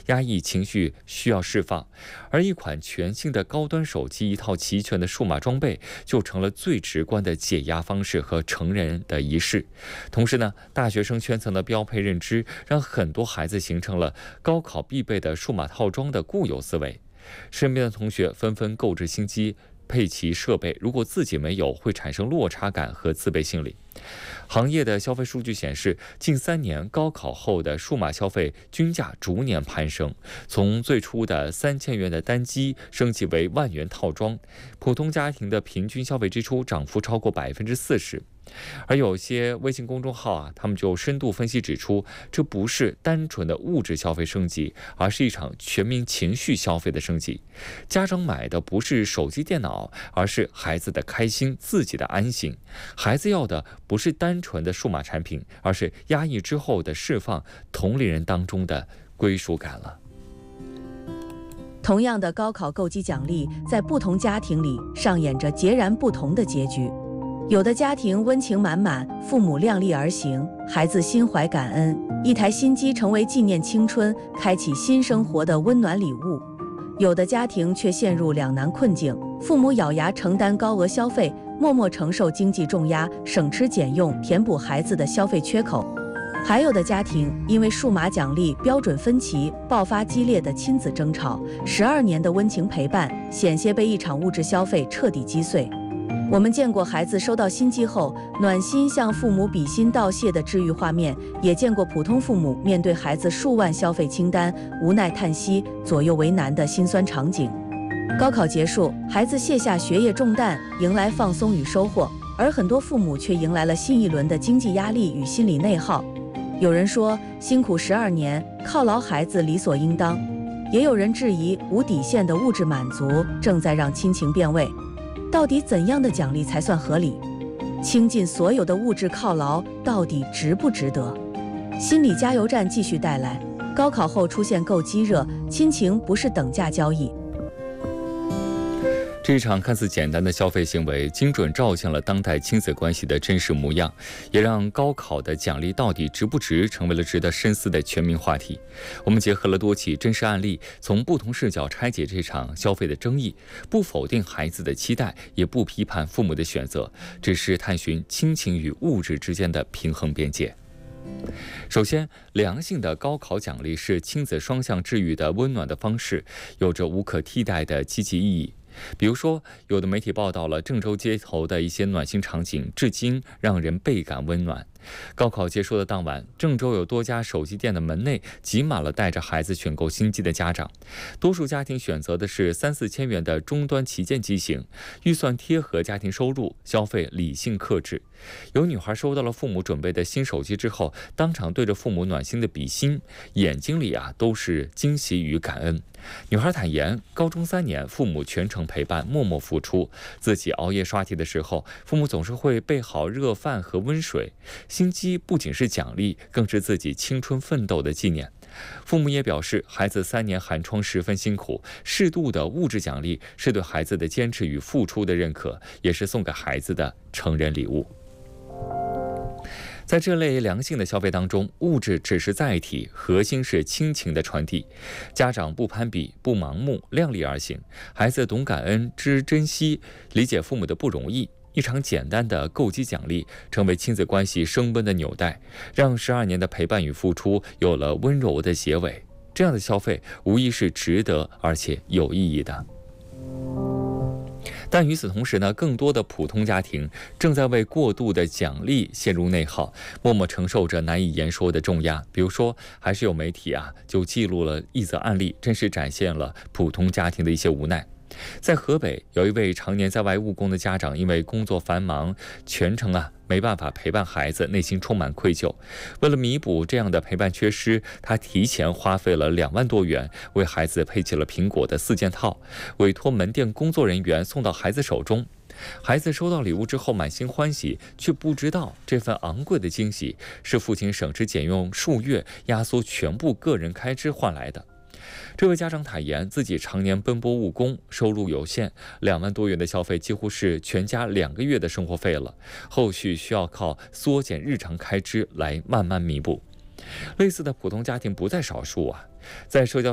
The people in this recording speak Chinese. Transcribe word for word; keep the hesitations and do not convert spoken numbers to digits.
压抑情绪需要释放，而一款全新的高端手机、一套齐全的数码装备，就成了最直观的解压方式和成人的仪式。同时呢，大学生圈层的标配认知，让很多孩子形成了高考必备的数码套装的固有思维。身边的同学纷纷购置新机，配齐设备，如果自己没有，会产生落差感和自卑心理。行业的消费数据显示，近三年高考后的数码消费均价逐年攀升，从最初的三千元的单机升级为万元套装，普通家庭的平均消费支出涨幅超过百分之四十。而有些微信公众号啊，他们就深度分析指出，这不是单纯的物质消费升级，而是一场全民情绪消费的升级。家长买的不是手机电脑，而是孩子的开心，自己的安心。孩子要的不是单纯的数码产品，而是压抑之后的释放，同龄人当中的归属感了。 同样的高考购机奖励，在不同家庭里上演着截然不同的结局。有的家庭温情满满，父母量力而行，孩子心怀感恩，一台新机成为纪念青春、开启新生活的温暖礼物。有的家庭却陷入两难困境，父母咬牙承担高额消费，默默承受经济重压，省吃俭用填补孩子的消费缺口。还有的家庭因为数码奖励标准分歧，爆发激烈的亲子争吵，十二年的温情陪伴险些被一场物质消费彻底击碎。我们见过孩子收到新机后暖心向父母比心道谢的治愈画面，也见过普通父母面对孩子数万消费清单无奈叹息、左右为难的辛酸场景。高考结束，孩子卸下学业重担，迎来放松与收获，而很多父母却迎来了新一轮的经济压力与心理内耗。有人说，辛苦十二年，犒劳孩子理所应当；也有人质疑，无底线的物质满足正在让亲情变味。到底怎样的奖励才算合理？倾尽所有的物质犒劳，到底值不值得？心理加油站继续带来，高考后出现购机热，亲情不是等价交易。 这一场看似简单的消费行为，精准照现了当代亲子关系的真实模样，也让高考的奖励到底值不值，成为了值得深思的全民话题。我们结合了多起真实案例，从不同视角拆解这场消费的争议，不否定孩子的期待，也不批判父母的选择，只是探寻亲情与物质之间的平衡边界。首先，良性的高考奖励是亲子双向治愈的温暖的方式，有着无可替代的积极意义。比如说，有的媒体报道了郑州街头的一些暖心场景，至今让人倍感温暖。高考结束的当晚，郑州有多家手机店的门内挤满了带着孩子选购新机的家长，多数家庭选择的是三四千元的中端旗舰机型，预算贴合家庭收入，消费理性克制。有女孩收到了父母准备的新手机之后，当场对着父母暖心的比心，眼睛里啊都是惊喜与感恩。女孩坦言，高中三年，父母全程陪伴，默默付出。自己熬夜刷题的时候，父母总是会备好热饭和温水。新机不仅是奖励，更是自己青春奋斗的纪念。父母也表示，孩子三年寒窗十分辛苦，适度的物质奖励是对孩子的坚持与付出的认可，也是送给孩子的成人礼物。在这类良性的消费当中，物质只是载体，核心是亲情的传递。家长不攀比，不盲目，量力而行，孩子懂感恩，知珍惜，理解父母的不容易。一场简单的购机奖励，成为亲子关系升温的纽带，让十二年的陪伴与付出有了温柔的结尾。这样的消费无疑是值得而且有意义的。但与此同时呢，更多的普通家庭正在为过度的奖励陷入内耗，默默承受着难以言说的重压。比如说，还是有媒体啊就记录了一则案例，真实展现了普通家庭的一些无奈。在河北，有一位常年在外务工的家长，因为工作繁忙，全程啊没办法陪伴孩子，内心充满愧疚。为了弥补这样的陪伴缺失，他提前花费了两万多元，为孩子配齐了苹果的四件套，委托门店工作人员送到孩子手中。孩子收到礼物之后满心欢喜，却不知道这份昂贵的惊喜是父亲省吃俭用数月，压缩全部个人开支换来的。这位家长坦言，自己常年奔波务工，收入有限，两万多元的消费几乎是全家两个月的生活费了，后续需要靠缩减日常开支来慢慢弥补。类似的普通家庭不在少数啊，在社交